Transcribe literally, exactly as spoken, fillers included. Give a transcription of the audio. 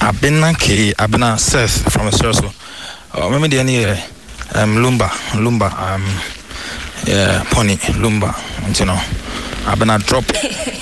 Abena K, Abena Seth from Espresso. Uh, remember the any um Lumba, Lumba, um yeah, Pony, Lumba, you know. Abena drop.